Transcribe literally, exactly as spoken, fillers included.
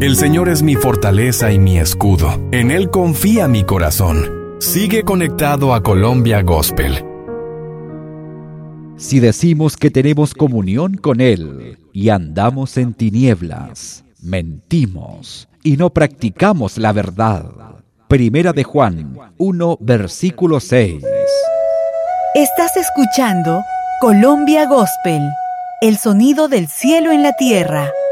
El Señor es mi fortaleza y mi escudo. En Él confía mi corazón. Sigue conectado a Colombia Gospel. Si decimos que tenemos comunión con Él y andamos en tinieblas, mentimos y no practicamos la verdad. Primera de Juan uno, versículo seis. Estás escuchando Colombia Gospel, el sonido del cielo en la tierra.